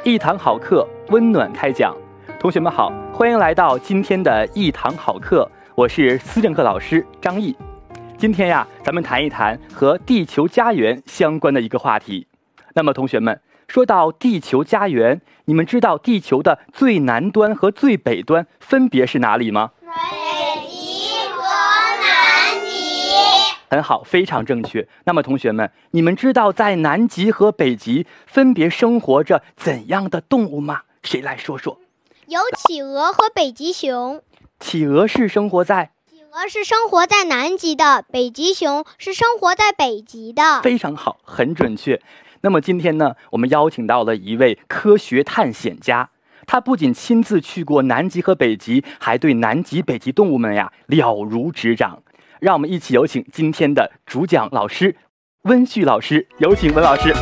一堂好课，温暖开讲。同学们好，欢迎来到今天的一堂好课，我是思政课老师张毅。今天呀，咱们谈一谈和地球家园相关的一个话题。那么同学们，说到地球家园，你们知道地球的最南端和最北端分别是哪里吗？ 北极和南极。 很好，非常正确。那么同学们，你们知道在南极和北极分别生活着怎样的动物吗？谁来说说？ 有企鹅和北极熊。 企鹅是生活在南极的，北极熊是生活在北极的。 非常好，很准确。那么今天呢，我们邀请到了一位科学探险家，他不仅亲自去过南极和北极，还对南极、北极动物们呀了如指掌。让我们一起有请今天的主讲老师温旭老师，有请温老师。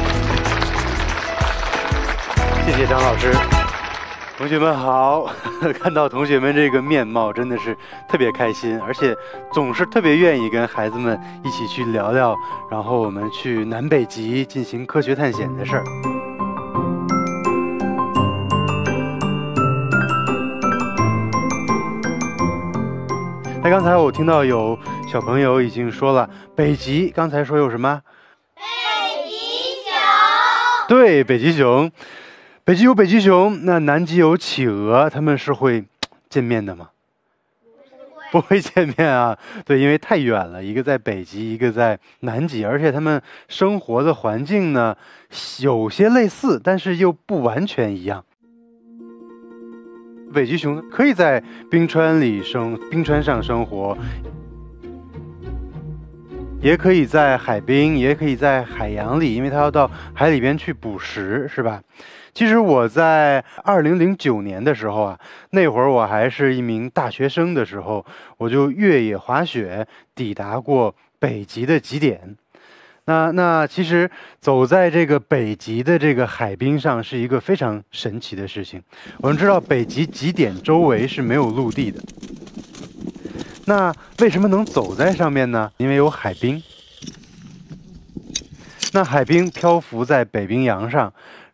谢谢张老师。同学们好，看到同学们这个面貌真的是特别开心，而且总是特别愿意跟孩子们一起去聊聊，然后我们去南北极进行科学探险的事儿。那刚才我听到有小朋友已经说了，北极刚才说有什么？ 北极熊。 对，北极熊。北极有北极熊，那南极有企鹅，他们是会见面的吗？不会见面啊。对，因为太远了，一个在北极，一个在南极，而且他们生活的环境呢有些类似，但是又不完全一样。北极熊可以在冰川上生活，也可以在海滨，也可以在海洋里，因为它要到海里边去捕食，是吧？其实我在2009年的时候啊，那会儿我还是一名大学生的时候，我就越野滑雪抵达过北极的极点。那其实走在这个北极的这个海滨上是一个非常神奇的事情。我们知道北极极点周围是没有陆地的，那为什么能走在上面呢？因为有海冰。那海冰漂浮在北冰洋上，